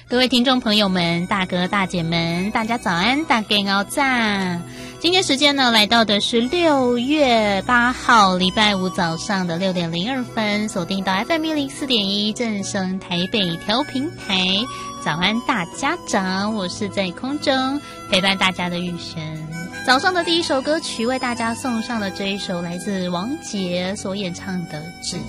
各位听众朋友们，大哥大姐们，大家早安，大家好赞。今天时间呢，来到的是6月8号礼拜五早上的6点02分，锁定到 FM104.1正声台北调频台。早安大家长，我是在空中陪伴大家的玉璇。早上的第一首歌曲为大家送上了这一首来自王杰所演唱的《只